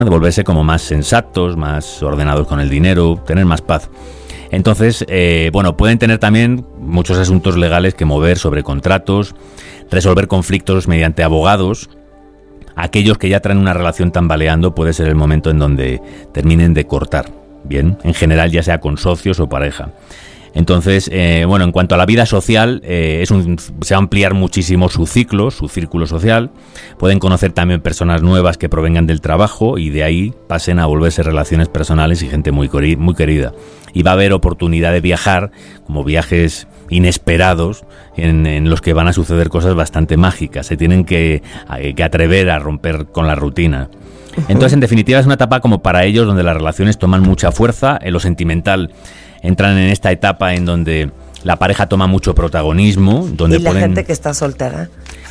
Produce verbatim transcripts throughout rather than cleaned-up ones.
de volverse como más sensatos, más ordenados con el dinero, tener más paz. Entonces, eh, bueno, pueden tener también muchos asuntos legales que mover sobre contratos, resolver conflictos mediante abogados. Aquellos que ya traen una relación tambaleando puede ser el momento en donde terminen de cortar, bien, en general ya sea con socios o pareja. Entonces, eh, bueno, en cuanto a la vida social, eh, es un, se va a ampliar muchísimo su ciclo, su círculo social. Pueden conocer también personas nuevas que provengan del trabajo y de ahí pasen a volverse relaciones personales y gente muy, muy querida. Y va a haber oportunidad de viajar, como viajes inesperados, en, en los que van a suceder cosas bastante mágicas. Se tienen que, que atrever a romper con la rutina. Entonces, en definitiva, es una etapa como para ellos donde las relaciones toman mucha fuerza. En lo sentimental entran en esta etapa en donde la pareja toma mucho protagonismo. Donde ¿Y la pueden... gente que está soltera?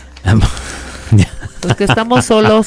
Los que estamos solos.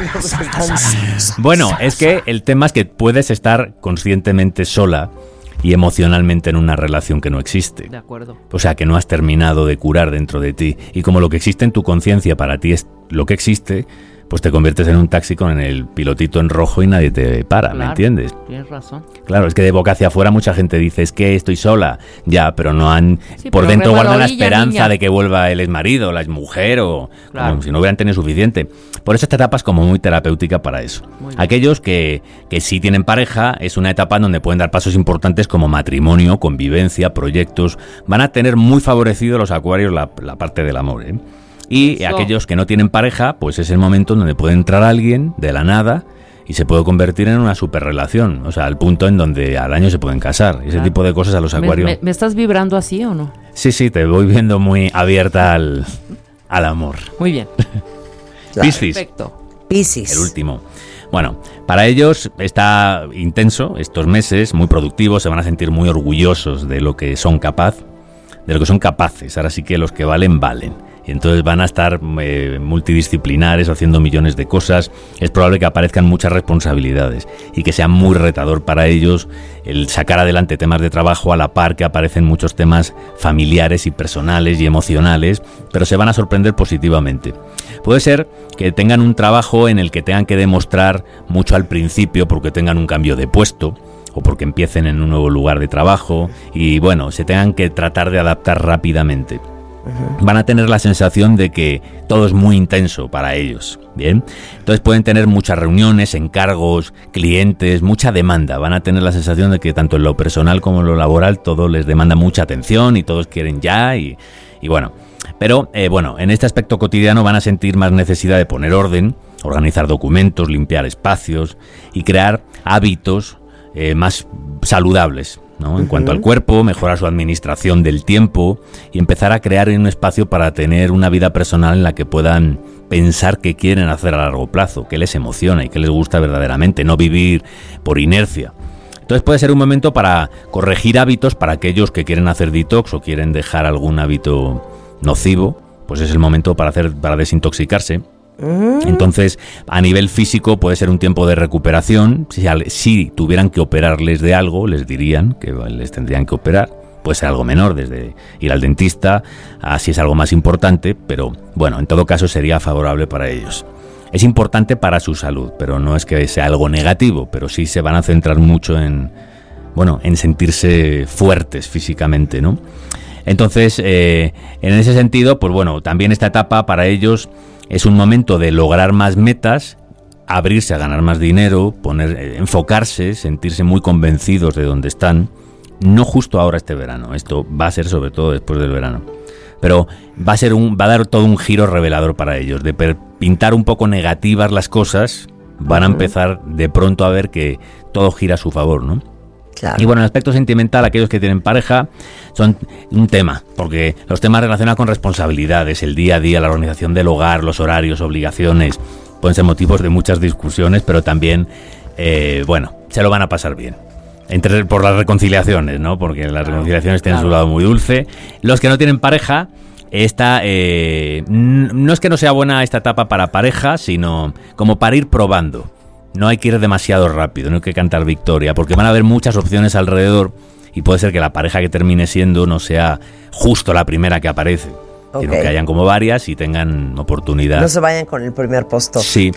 Bueno, es que el tema es que puedes estar conscientemente sola y emocionalmente en una relación que no existe. De acuerdo. O sea, que no has terminado de curar dentro de ti. Y como lo que existe en tu conciencia para ti es lo que existe, pues te conviertes en un taxi con el pilotito en rojo y nadie te para, Claro, ¿me entiendes? Tienes razón. Claro, es que de boca hacia afuera mucha gente dice, es que estoy sola, ya, pero no han... Sí, por pero dentro guardan la revalorilla, esperanza niña. de que vuelva el exmarido, la exmujer o Claro. como si no hubieran tenido suficiente. Por eso esta etapa es como muy terapéutica para eso. Muy bien. Aquellos que, que sí tienen pareja, es una etapa en donde pueden dar pasos importantes como matrimonio, convivencia, proyectos. Van a tener muy favorecido los acuarios la, la parte del amor, ¿eh? Y Eso. aquellos que no tienen pareja, pues es el momento en donde puede entrar alguien de la nada y se puede convertir en una superrelación. O sea, al punto en donde al año se pueden casar. Ese Claro. tipo de cosas a los ¿Me, acuarios. me, me estás vibrando así o no? Sí, sí, te voy viendo muy abierta al, al amor. Muy bien. Claro. Piscis, Perfecto. Piscis. el último. Bueno, para ellos está intenso estos meses, muy productivos, se van a sentir muy orgullosos de lo que son capaz, de lo que son capaces. Ahora sí que los que valen, valen. Y entonces van a estar eh, multidisciplinares, haciendo millones de cosas. Es probable que aparezcan muchas responsabilidades y que sea muy retador para ellos el sacar adelante temas de trabajo a la par que aparecen muchos temas familiares y personales y emocionales, pero se van a sorprender positivamente. Puede ser que tengan un trabajo en el que tengan que demostrar mucho al principio porque tengan un cambio de puesto o porque empiecen en un nuevo lugar de trabajo y bueno, se tengan que tratar de adaptar rápidamente. Van a tener la sensación de que todo es muy intenso para ellos, ¿bien? Entonces pueden tener muchas reuniones, encargos, clientes, mucha demanda. Van a tener la sensación de que tanto en lo personal como en lo laboral todo les demanda mucha atención y todos quieren ya y, y bueno. Pero eh, bueno, en este aspecto cotidiano van a sentir más necesidad de poner orden, organizar documentos, limpiar espacios y crear hábitos eh, más saludables, ¿no? En uh-huh. cuanto al cuerpo, mejorar su administración del tiempo y empezar a crear un espacio para tener una vida personal en la que puedan pensar qué quieren hacer a largo plazo, qué les emociona y qué les gusta verdaderamente, no vivir por inercia. Entonces puede ser un momento para corregir hábitos para aquellos que quieren hacer detox o quieren dejar algún hábito nocivo, pues es el momento para hacer para desintoxicarse. Entonces, a nivel físico puede ser un tiempo de recuperación. Si, si tuvieran que operarles de algo, les dirían que les tendrían que operar. Puede ser algo menor, desde ir al dentista, así es algo más importante, pero bueno, en todo caso sería favorable para ellos. Es importante para su salud, pero no es que sea algo negativo, pero sí se van a centrar mucho en, bueno, en sentirse fuertes físicamente, ¿no? Entonces, eh, en ese sentido, pues bueno, también esta etapa para ellos es un momento de lograr más metas, abrirse a ganar más dinero, poner, eh, enfocarse, sentirse muy convencidos de dónde están. No justo ahora este verano, esto va a ser sobre todo después del verano. Pero va a ser un, va a dar todo un giro revelador para ellos, de per, pintar un poco negativas las cosas, van a empezar de pronto a ver que todo gira a su favor, ¿no? Claro. Y bueno, en el aspecto sentimental, aquellos que tienen pareja son un tema, porque los temas relacionados con responsabilidades, el día a día, la organización del hogar, los horarios, obligaciones, pueden ser motivos de muchas discusiones, pero también, eh, bueno, se lo van a pasar bien. Entre, por las reconciliaciones, ¿no? Porque las claro, reconciliaciones tienen claro. su lado muy dulce. Los que no tienen pareja, esta eh, no es que no sea buena esta etapa para pareja, sino como para ir probando. No hay que ir demasiado rápido, no hay que cantar victoria, porque van a haber muchas opciones alrededor y puede ser que la pareja que termine siendo no sea justo la primera que aparece, okay. sino que hayan como varias y tengan oportunidad. No se vayan con el primer puesto. Sí.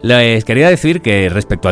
Les quería decir que respecto